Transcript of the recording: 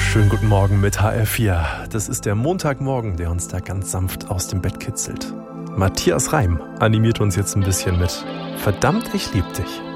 Schönen guten Morgen mit HR4. Das ist der Montagmorgen, der uns da ganz sanft aus dem Bett kitzelt. Matthias Reim animiert uns jetzt ein bisschen mit Verdammt, ich lieb dich.